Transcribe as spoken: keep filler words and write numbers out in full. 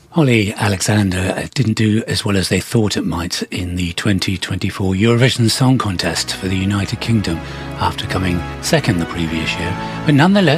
Holly Alexander didn't do as well as they thought it might in the twenty twenty-four Eurovision Song Contest for the United Kingdom after coming second the previous year. But nonetheless,